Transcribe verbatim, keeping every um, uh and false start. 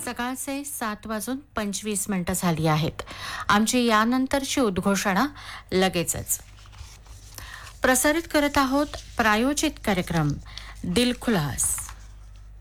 सकाळचे सात वाजून पंचवीस मिनिटं झाली आहेत. आमची यानंतरची उद्घोषणा लगेचच. प्रसारित करत आहोत प्रायोजित कार्यक्रम दिलखुलास.